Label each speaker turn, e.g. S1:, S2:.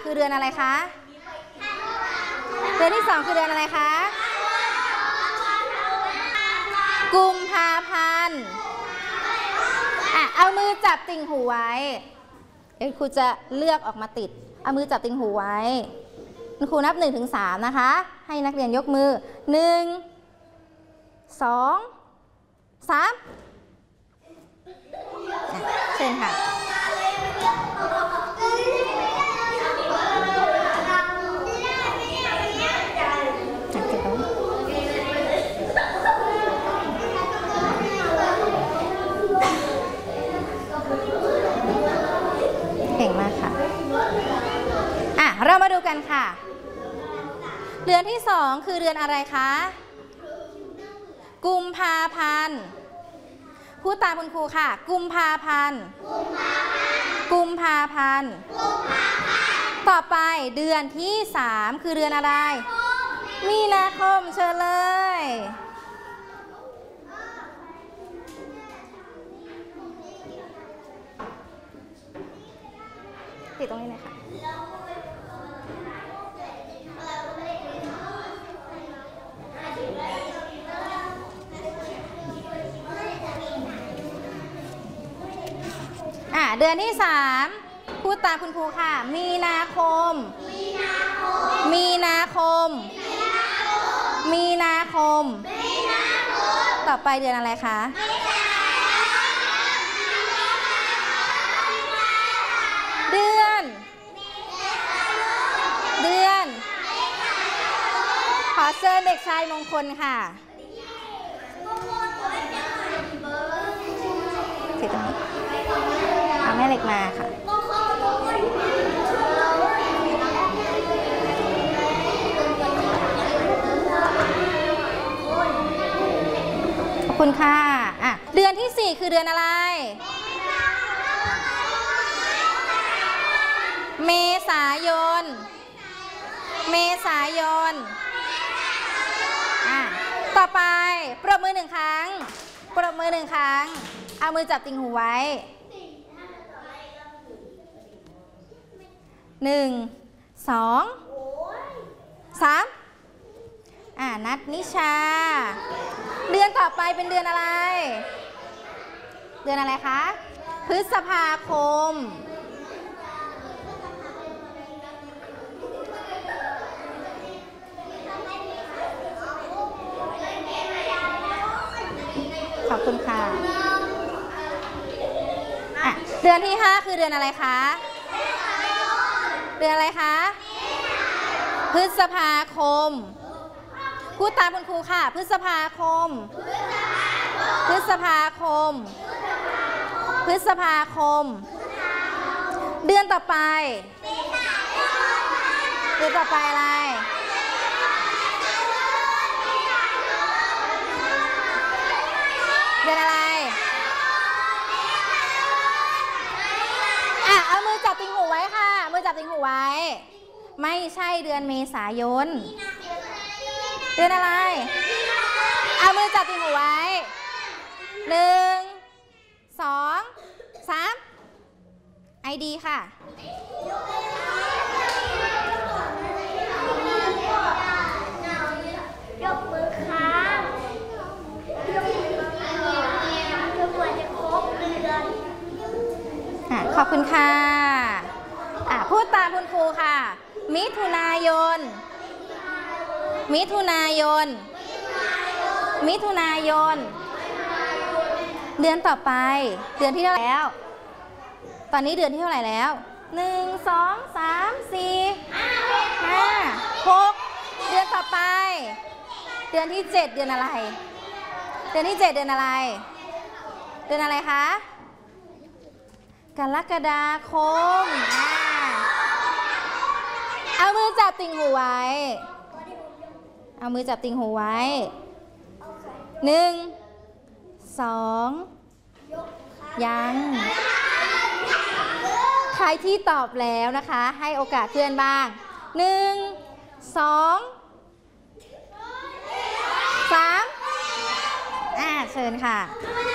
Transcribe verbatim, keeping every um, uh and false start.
S1: คือเดือนอะไรคะเดือนที่สองคือเดือนอะไรคะกุมภาพันธ์อ่ะเอามือจับติ่งหูไว้เดี๋ยวครูจะเลือกออกมาติดเอามือจับติ่งหูไว้ครูนับหนึ่งถึงสามนะคะให้นักเรียนยกมือหนึ่งสองสามเชิญค่ะเก่งมากค่ะอ่ะเรามาดูกันค่ะเดือนที่สองคือเดือนอะไรคะกุมภาพันธ์พูดตามคุณครูค่ะกุมภาพันธ์กุมภาพันธ์ต่อไปเดือนที่สามคือเดือนอะไรมีนาคมเชิญเลยติดตรงนี้เลยค่ะอ่ะเดือนที่สามพูดตามคุณครูค่ะมีนาคมมีนาคมมีนาคมต่อไปเดือนอะไรคะเดือนเดือนขอเชิญเด็กชายมงคลค่ะถือตรงนี้เอาแม่เหล็กมาค่ะขอบคุณค่ะอ่ะเดือนที่สี่คือเดือนอะไรเมษายนเมษายนอ่ะต่อไปปรบมือหนึ่งครั้งปรบมือหนึ่งครั้งเอามือจับติ่งหูไว้หนึ่งสองสามอ่านัทนิชาเดือนต่อไปเป็นเดือนอะไรเดือนอะไรคะพฤษภาคมขอบคุณค่ะอ่ะเดือนที่ห้าคือเดือนอะไรคะเดือนอะไรคะพฤษภาคมพูดตามคุณครูค่ะพฤษภาคมพฤษภาคมพฤษภาคมเดือนต่อไปเดือนต่อไปอะไรเดือนอะไรอ่ะเอามือจับติ่งหูไว้ค่ะมือจับติ่งหูไว้ไม่ใช่เดือนเมษายนเดือนอะไรเอามือจับติ่งหูไว้หนึ่งสองสามไอดีค่ะยกมือค้างขอบคุณค่ะอ่ะพูดตามคุณครูค่ะมิถุนายนมิถุนายนมิถุนายนเดือนต่อไปเดือนที่เท่าไหร่แล้วตอนนี้เดือนที่เท่าไหร่แล้วหนึ่งสองสามสี่ห้าหกเดือนต่อไปเดือนที่เจ็ดเดือนอะไรเดือนที่เจ็ดเดือนอะไรเดือนอะไรคะกรกฎาคมเอามือจับติ่งหูไว้เอามือจับติ่งหูไว้หนึ่งสองยังใครที่ตอบแล้วนะคะให้โอกาสเพื่อนบ้างหนึ่งสองสามอ่าเชิญค่ะ